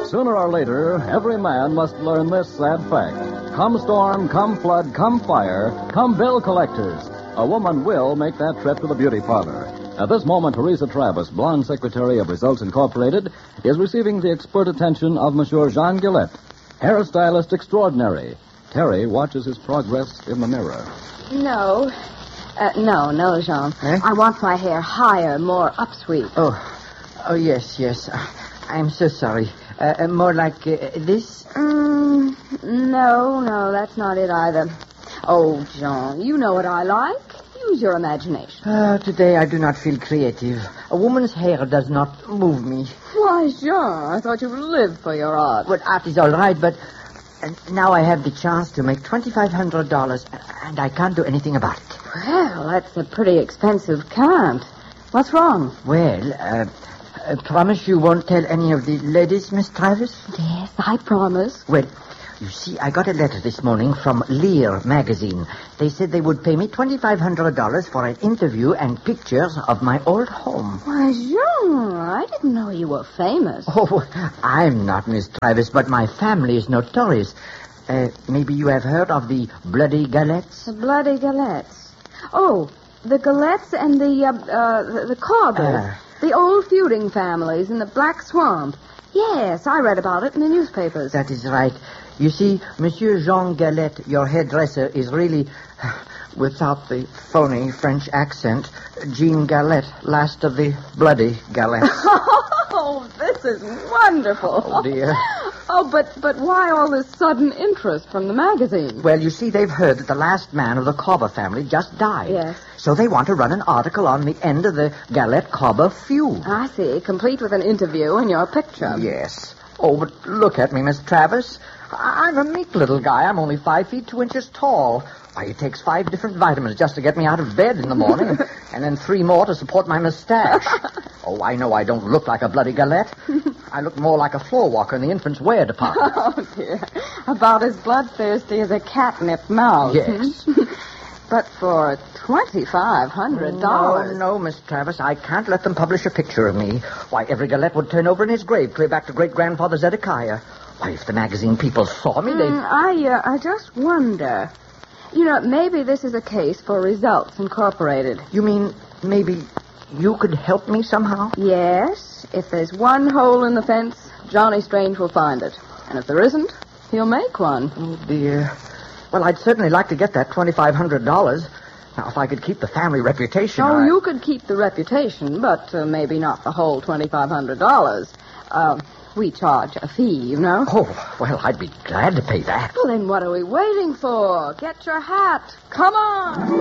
sooner or later, every man must learn this sad fact. Come storm, come flood, come fire, come bill collectors, a woman will make that trip to the beauty parlor. At this moment, Teresa Travis, blonde secretary of Results Incorporated, is receiving the expert attention of Monsieur Jean Gillette, hairstylist extraordinary. Terry watches his progress in the mirror. No, Jean. Eh? I want my hair higher, more upsweep. Oh, yes. I'm so sorry. More like this? No, that's not it either. Oh, Jean, you know what I like. Use your imagination. Today I do not feel creative. A woman's hair does not move me. Why, Jean, I thought you lived for your art. Well, art is all right, but now I have the chance to make $2,500, and I can't do anything about it. Well, that's a pretty expensive count. What's wrong? Well, promise you won't tell any of the ladies, Miss Travis? Yes, I promise. Well, you see, I got a letter this morning from Lear magazine. They said they would pay me $2,500 for an interview and pictures of my old home. Why, Jean, I didn't know you were famous. Oh, I'm not, Miss Travis, but my family is notorious. Maybe you have heard of the Bloody Galettes? The Bloody Galettes. Oh, the Galettes and the Corbers. The old feuding families in the Black Swamp. Yes, I read about it in the newspapers. That is right. You see, Monsieur Jean Galette, your hairdresser, is really, without the phony French accent, Jean Galette, last of the Bloody Galettes. Oh, this is wonderful. Oh, dear. Oh, but why all this sudden interest from the magazine? Well, you see, they've heard that the last man of the Cobber family just died. Yes. So they want to run an article on the end of the Galette-Cobber feud. I see, complete with an interview and your picture. Yes. Oh, but look at me, Miss Travis. I'm a meek little guy. I'm only 5 feet 2 inches tall. Why, it takes 5 different vitamins just to get me out of bed in the morning, and then 3 more to support my mustache. Oh, I know I don't look like a bloody galette. I look more like a floor walker in the infant's wear department. Oh, dear. About as bloodthirsty as a catnip mouse. Yes. But for $2,500. No, Miss Travis, I can't let them publish a picture of me. Why, every galette would turn over in his grave clear back to great-grandfather Zedekiah. Why, if the magazine people saw me, they'd... I just wonder. You know, maybe this is a case for Results Incorporated. You mean maybe you could help me somehow? Yes. If there's one hole in the fence, Johnny Strange will find it. And if there isn't, he'll make one. Oh, dear. Well, I'd certainly like to get that $2,500. Now, if I could keep the family reputation... Oh, you could keep the reputation, but maybe not the whole $2,500. We charge a fee, you know. Oh, well, I'd be glad to pay that. Well, then what are we waiting for? Get your hat. Come on.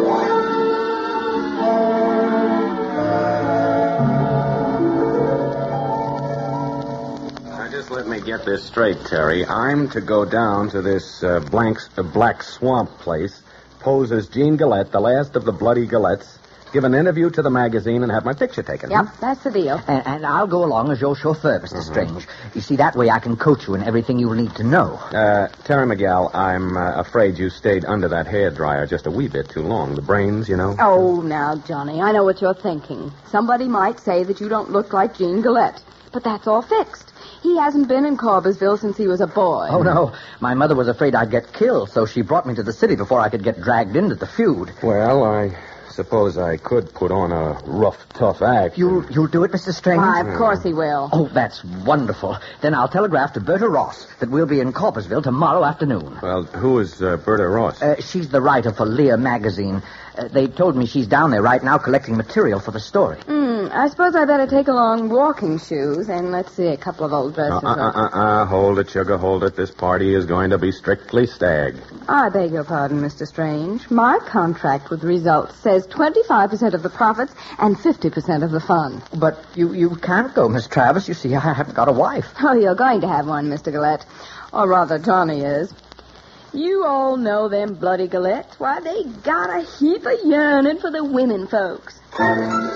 Now, just let me get this straight, Terry. I'm to go down to this Black Swamp place, pose as Jean Galette, the last of the Bloody Galettes, give an interview to the magazine, and have my picture taken. Yep, that's the deal. And I'll go along as your chauffeur, Mr. Strange. You see, that way I can coach you in everything you'll need to know. Terry McGall, I'm afraid you stayed under that hairdryer just a wee bit too long. The brains, you know. Oh, now, Johnny, I know what you're thinking. Somebody might say that you don't look like Jean Galette, but that's all fixed. He hasn't been in Corbersville since he was a boy. Oh, no. My mother was afraid I'd get killed, so she brought me to the city before I could get dragged into the feud. Well, I suppose I could put on a rough, tough act. You'll do it, Mr. Strange? Why, of course he will. Oh, that's wonderful. Then I'll telegraph to Berta Ross that we'll be in Corbersville tomorrow afternoon. Well, who is Berta Ross? She's the writer for Lear magazine. They told me she's down there right now collecting material for the story. I suppose I better take along walking shoes and, let's see, a couple of old dresses. Hold it, sugar, hold it. This party is going to be strictly stag. I beg your pardon, Mr. Strange. My contract with Results says 25% of the profits and 50% of the fun. But you can't go, Miss Travis. You see, I haven't got a wife. Oh, you're going to have one, Mr. Galette. Or rather, Johnny is. You all know them bloody Galettes. Why, they got a heap of yearning for the women folks.